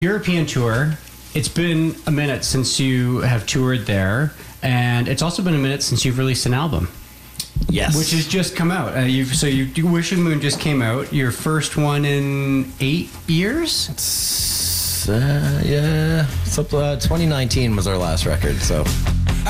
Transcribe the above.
European tour. It's been a minute since you have toured there, and it's also been a minute since you've released an album. Yes. Which has just come out. Wishing Moon just came out. Your first one in 8 years? 2019 was our last record, so